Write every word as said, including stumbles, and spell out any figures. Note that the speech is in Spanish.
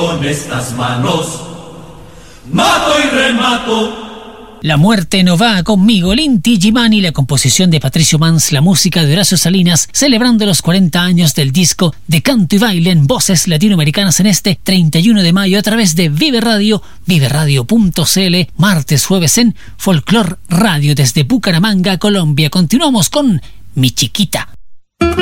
Con estas manos mato y remato. La muerte no va conmigo, Inti Illimani, la composición de Patricio Mans, la música de Horacio Salinas, celebrando los cuarenta años del disco de canto y baile en voces latinoamericanas en este treinta y uno de mayo a través de Vive Radio, vive radio punto c l, martes, jueves en Folklore Radio desde Bucaramanga, Colombia. Continuamos con Mi Chiquita.